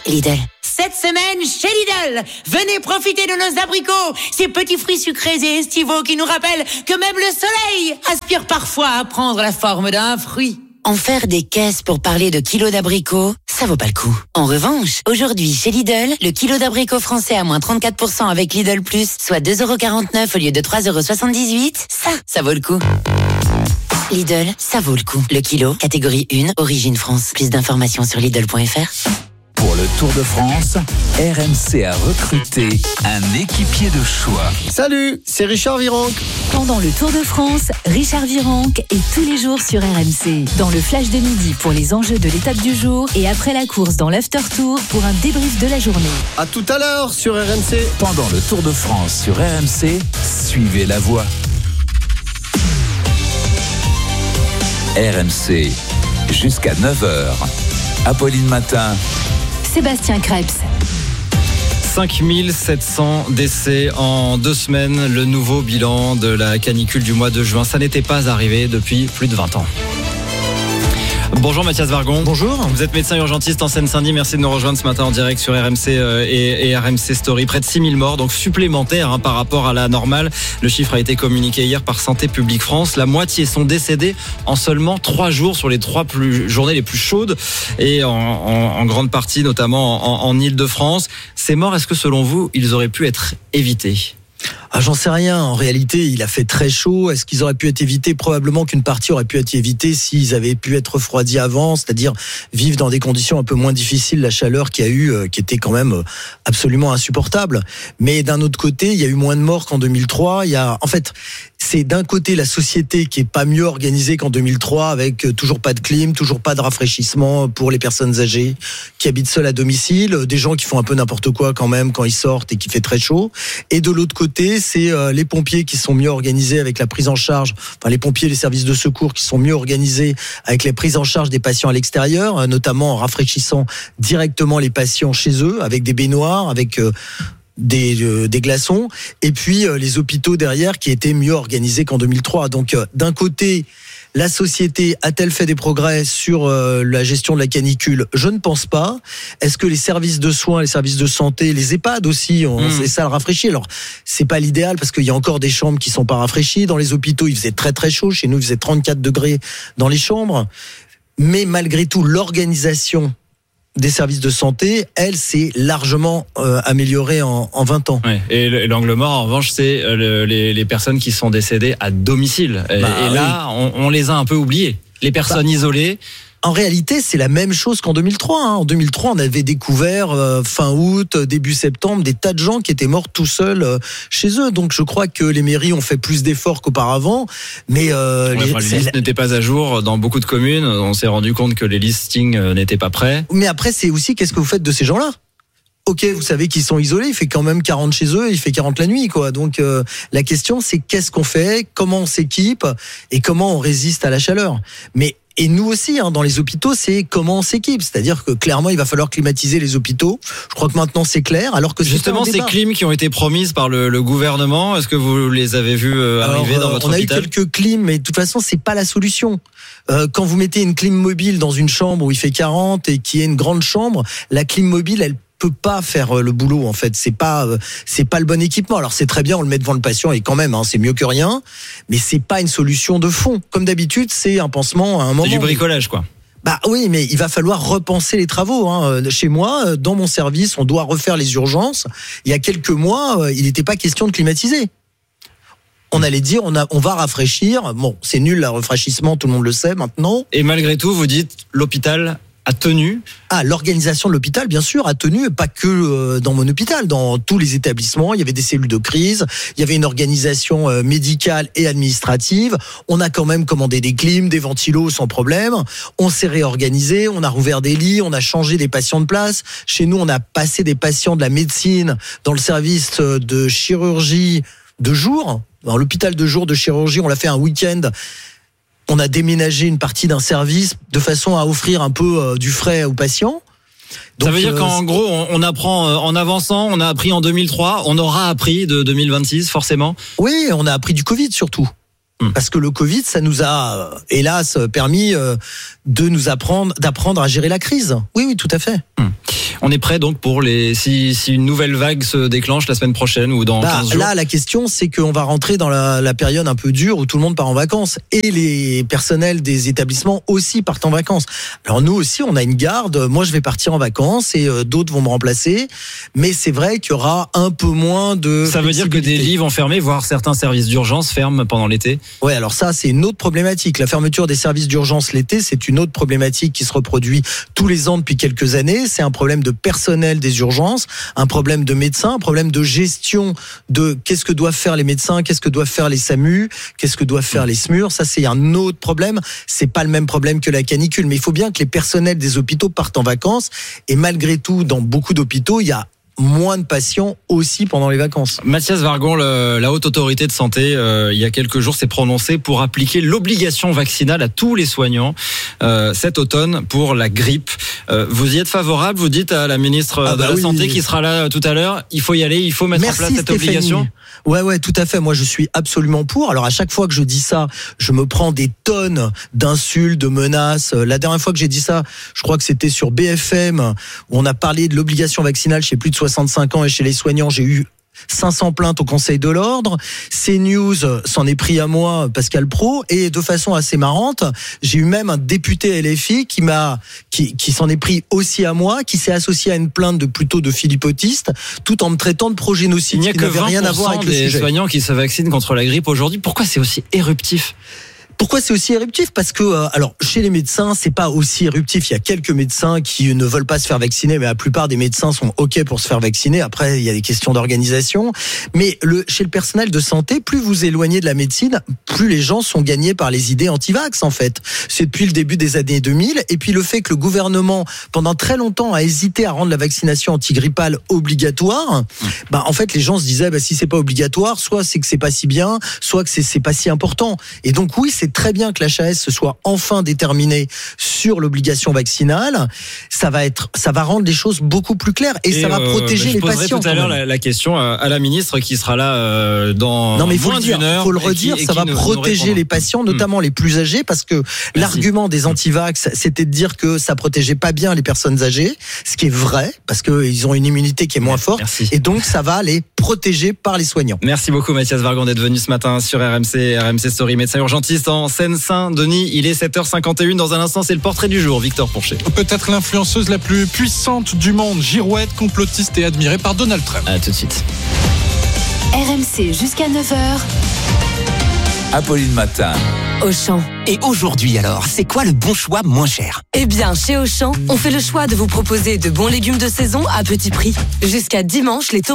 Lidl. Cette semaine, chez Lidl, venez profiter de nos abricots, ces petits fruits sucrés et estivaux qui nous rappellent que même le soleil aspire parfois à prendre la forme d'un fruit. En faire des caisses pour parler de kilos d'abricots, ça vaut pas le coup. En revanche, aujourd'hui, chez Lidl, le kilo d'abricots français à moins 34% avec Lidl+, soit 2,49€ au lieu de 3,78€, ça vaut le coup. Lidl, ça vaut le coup. Le kilo, catégorie 1, origine France. Plus d'informations sur Lidl.fr. Pour le Tour de France, RMC a recruté un équipier de choix. Salut, c'est Richard Virenque. Pendant le Tour de France, Richard Virenque est tous les jours sur RMC. Dans le flash de midi pour les enjeux de l'étape du jour et après la course dans l'after tour pour un débrief de la journée. À tout à l'heure sur RMC. Pendant le Tour de France sur RMC, suivez la voie. RMC, jusqu'à 9h. Apolline Matin. Sébastien Krebs. 5700 décès en 2 semaines, le nouveau bilan de la canicule du mois de juin. Ça n'était pas arrivé depuis plus de 20 ans. Bonjour Mathias Vargon. Bonjour. Vous êtes médecin urgentiste en Seine-Saint-Denis. Merci de nous rejoindre ce matin en direct sur RMC et RMC Story. Près de 6000 morts, donc supplémentaires par rapport à la normale. Le chiffre a été communiqué hier par Santé publique France. La moitié sont décédés en seulement 3 jours sur les 3 journées les plus chaudes et en grande partie notamment en Île-de-France. Ces morts, est-ce que selon vous, ils auraient pu être évités ? J'en sais rien. En réalité, il a fait très chaud. Est-ce qu'ils auraient pu être évités ? Probablement qu'une partie aurait pu être évitée s'ils avaient pu être refroidis avant, c'est-à-dire vivre dans des conditions un peu moins difficiles. La chaleur qu'il y a eu, qui était quand même absolument insupportable. Mais d'un autre côté, il y a eu moins de morts qu'en 2003. En fait, c'est d'un côté la société qui est pas mieux organisée qu'en 2003, avec toujours pas de clim, toujours pas de rafraîchissement pour les personnes âgées qui habitent seules à domicile, des gens qui font un peu n'importe quoi quand même quand ils sortent et qu'il fait très chaud. Et de l'autre côté, c'est les pompiers qui sont mieux organisés avec la prise en charge, enfin les pompiers, les services de secours qui sont mieux organisés avec la prise en charge des patients à l'extérieur, notamment en rafraîchissant directement les patients chez eux, avec des baignoires, avec des glaçons, et puis les hôpitaux derrière qui étaient mieux organisés qu'en 2003. Donc d'un côté, la société a-t-elle fait des progrès sur la gestion de la canicule ? Je ne pense pas. Est-ce que les services de soins, les services de santé, les EHPAD aussi, les salles rafraîchies ? Alors, c'est pas l'idéal parce qu'il y a encore des chambres qui sont pas rafraîchies. Dans les hôpitaux, il faisait très très chaud. Chez nous, il faisait 34 degrés dans les chambres. Mais malgré tout, l'organisation des services de santé, elle, s'est largement améliorée en 20 ans. Ouais. Et l'angle mort, en revanche, c'est les personnes qui sont décédées à domicile. Et là, on les a un peu oubliées. Les personnes isolées. En réalité, c'est la même chose qu'en 2003. En 2003, on avait découvert fin août, début septembre, des tas de gens qui étaient morts tout seuls chez eux. Donc, je crois que les mairies ont fait plus d'efforts qu'auparavant. Mais les listes n'étaient pas à jour dans beaucoup de communes. On s'est rendu compte que les listings n'étaient pas prêts. Mais après, c'est aussi qu'est-ce que vous faites de ces gens-là ? Ok, vous savez qu'ils sont isolés, il fait quand même 40 chez eux, il fait 40 la nuit, quoi. Donc la question, c'est qu'est-ce qu'on fait, comment on s'équipe et comment on résiste à la chaleur. Et nous aussi, dans les hôpitaux, c'est comment on s'équipe. C'est-à-dire que clairement, il va falloir climatiser les hôpitaux. Je crois que maintenant, c'est clair. Alors que justement, ces clims qui ont été promises par le gouvernement, est-ce que vous les avez vus arriver dans votre hôpital ? On a eu quelques clims, mais de toute façon, c'est pas la solution. Quand vous mettez une clim mobile dans une chambre où il fait 40 et qui est une grande chambre, la clim mobile, elle peut pas faire le boulot, en fait. C'est pas le bon équipement. Alors c'est très bien, on le met devant le patient et quand même, c'est mieux que rien, mais c'est pas une solution de fond. Comme d'habitude, c'est un pansement à un moment. C'est du bricolage, quoi. Bah oui, mais il va falloir repenser les travaux. Chez moi, dans mon service, on doit refaire les urgences. Il y a quelques mois, il n'était pas question de climatiser. On allait dire, on va rafraîchir. Bon, c'est nul, le rafraîchissement, tout le monde le sait maintenant. Et malgré tout, vous dites, l'hôpital a tenu. L'organisation de l'hôpital, bien sûr, a tenu, pas que dans mon hôpital, dans tous les établissements. Il y avait des cellules de crise, il y avait une organisation médicale et administrative. On a quand même commandé des clims, des ventilos sans problème. On s'est réorganisé, on a rouvert des lits, on a changé des patients de place. Chez nous, on a passé des patients de la médecine dans le service de chirurgie de jour. Dans l'hôpital de jour de chirurgie, on l'a fait un week-end. On a déménagé une partie d'un service de façon à offrir un peu du frais aux patients. Donc, ça veut dire qu'en gros, on apprend en avançant, on a appris en 2003, on aura appris de 2026 forcément. Oui, on a appris du Covid surtout. Parce que le Covid, ça nous a, hélas, permis d'apprendre à gérer la crise. Oui, tout à fait. On est prêt donc pour si une nouvelle vague se déclenche la semaine prochaine ou dans 15 jours. Là, la question, c'est qu'on va rentrer dans la période un peu dure où tout le monde part en vacances et les personnels des établissements aussi partent en vacances. Alors nous aussi, on a une garde. Moi, je vais partir en vacances et d'autres vont me remplacer. Mais c'est vrai qu'il y aura un peu moins de. Ça veut dire que des lits vont fermer, voire certains services d'urgence ferment pendant l'été. Ouais, alors ça, c'est une autre problématique. La fermeture des services d'urgence l'été, c'est une autre problématique qui se reproduit tous les ans depuis quelques années. C'est un problème de personnel des urgences, un problème de médecins, un problème de gestion de qu'est-ce que doivent faire les médecins, qu'est-ce que doivent faire les SAMU, qu'est-ce que doivent faire les SMUR. Ça, c'est un autre problème. C'est pas le même problème que la canicule, mais il faut bien que les personnels des hôpitaux partent en vacances. Et malgré tout, dans beaucoup d'hôpitaux, il y a moins de patients aussi pendant les vacances. Mathias Vargon, la Haute Autorité de Santé, il y a quelques jours, s'est prononcée pour appliquer l'obligation vaccinale à tous les soignants cet automne pour la grippe. Vous y êtes favorable? Vous dites à la ministre de la Santé qui sera là tout à l'heure, il faut y aller, il faut mettre en place cette obligation? Ouais, tout à fait. Moi, je suis absolument pour. Alors, à chaque fois que je dis ça, je me prends des tonnes d'insultes, de menaces. La dernière fois que j'ai dit ça, je crois que c'était sur BFM, où on a parlé de l'obligation vaccinale chez plus de 65 ans et chez les soignants. J'ai eu 500 plaintes au Conseil de l'Ordre. CNews s'en est pris à moi, Pascal Praud, et de façon assez marrante, j'ai eu même un député LFI qui s'en est pris aussi à moi, qui s'est associé à une plainte de philippotiste, tout en me traitant de progénocide. Il n'y a que 20% des soignants qui se vaccinent contre la grippe aujourd'hui. Pourquoi c'est aussi éruptif? Pourquoi c'est aussi éruptif? Parce que, alors, chez les médecins, c'est pas aussi éruptif. Il y a quelques médecins qui ne veulent pas se faire vacciner, mais la plupart des médecins sont OK pour se faire vacciner. Après, il y a des questions d'organisation. Mais chez le personnel de santé, plus vous éloignez de la médecine, plus les gens sont gagnés par les idées anti-vax, en fait. C'est depuis le début des années 2000. Et puis, le fait que le gouvernement, pendant très longtemps, a hésité à rendre la vaccination antigrippale obligatoire, en fait, les gens se disaient, si c'est pas obligatoire, soit c'est que c'est pas si bien, soit que c'est pas si important. Et donc, oui, c'est très bien que l'HAS se soit enfin déterminé sur l'obligation vaccinale. Ça va rendre les choses beaucoup plus claires et ça va protéger les patients. Je poserai tout à l'heure la question à la ministre qui sera là dans moins d'une heure. Il faut le redire, ça va protéger les patients, notamment les plus âgés, parce que l'argument des anti-vax, c'était de dire que ça protégeait pas bien les personnes âgées, ce qui est vrai, parce qu'ils ont une immunité qui est moins forte, et donc ça va les protéger par les soignants. Merci beaucoup Mathias Vargon d'être venu ce matin sur RMC Story, médecin urgentiste en Seine-Saint-Denis. Il est 7h51. Dans un instant, c'est le portrait du jour. Victor Pourchet. Peut-être l'influenceuse la plus puissante du monde, girouette, complotiste et admirée par Donald Trump. À tout de suite. RMC jusqu'à 9h. Apolline Matin. Auchan. Et aujourd'hui alors, c'est quoi le bon choix moins cher? Eh bien, chez Auchan, on fait le choix de vous proposer de bons légumes de saison à petit prix. Jusqu'à dimanche, les tomates